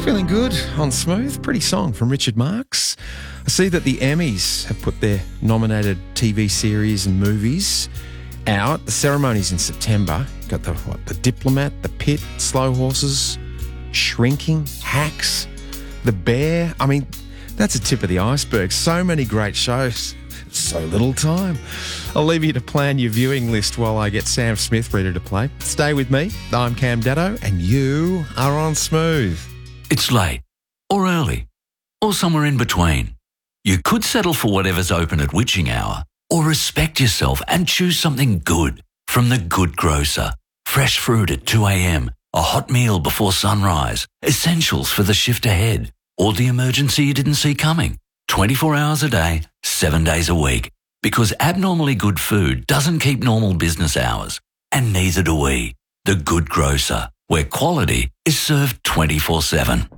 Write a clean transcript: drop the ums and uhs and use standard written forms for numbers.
Feeling good on Smooth. Pretty song from Richard Marx. I see that the Emmys have put their nominated TV series and movies out. The ceremony's in September. Got the Diplomat, The Pit, Slow Horses, Shrinking, Hacks, The Bear. I mean, that's a tip of the iceberg. So many great shows. So little time. I'll leave you to plan your viewing list while I get Sam Smith ready to play. Stay with me. I'm Cam Datto and you are on Smooth. It's late, or early, or somewhere in between. You could settle for whatever's open at witching hour, or respect yourself and choose something good from The Good Grocer. Fresh fruit at 2 a.m, a hot meal before sunrise, essentials for the shift ahead, or the emergency you didn't see coming. 24 hours a day, 7 days a week. Because abnormally good food doesn't keep normal business hours, and neither do we. The Good Grocer, where quality is served 24/7.